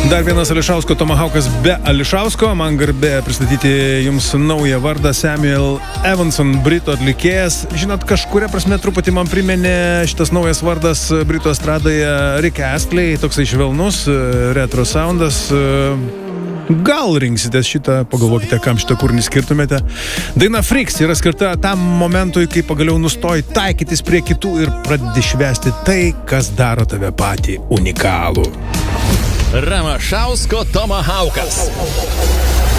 Dar vienas Ališausko Tomahawkas be Ališausko. Man garbė pristatyti jums naują vardą, Samuel Evanson, britų atlikėjas. Žinot, kažkuria prasme truputį man priminė šitas naujas vardas britų estradoje Rick Astley, toksai švelnus, retro soundas. Gal rinksitės šitą, pagalvokite, kam šitą kūrinį skirtumėte. Daina Freaks yra skirta tam momentui, kai pagaliau nustoji taikytis prie kitų ir pradedi švęsti tai, kas daro tave patį unikalų. Ramašausko Tomahawkas.